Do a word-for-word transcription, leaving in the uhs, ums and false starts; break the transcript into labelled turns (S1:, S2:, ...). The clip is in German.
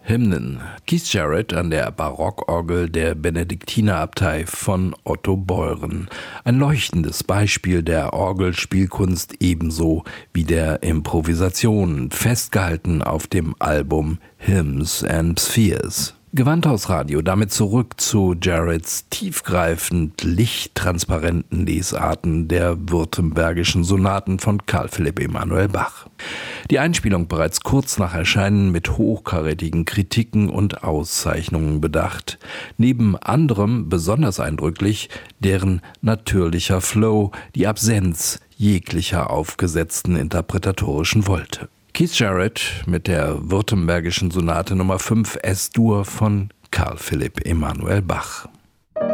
S1: Hymnen. Keith Jarrett an der Barockorgel der Benediktinerabtei von Otto Beuren. Ein leuchtendes Beispiel der Orgelspielkunst ebenso wie der Improvisation, festgehalten auf dem Album Hymns and Spheres. Gewandhausradio, damit zurück zu Jarretts tiefgreifend lichttransparenten Lesarten der württembergischen Sonaten von Carl Philipp Emanuel Bach. Die Einspielung bereits kurz nach Erscheinen mit hochkarätigen Kritiken und Auszeichnungen bedacht. Neben anderem besonders eindrücklich deren natürlicher Flow, die Absenz jeglicher aufgesetzten interpretatorischen Wolte. Keith Jarrett mit der württembergischen Sonate Nummer fünf S-Dur von Carl Philipp Emanuel Bach.